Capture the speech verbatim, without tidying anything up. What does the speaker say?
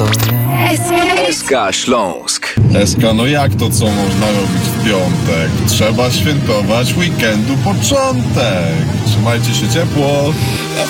to ja. S K Śląsk. Eska, no jak to, co można robić w piątek? Trzeba świętować weekendu początek. Trzymajcie się ciepło.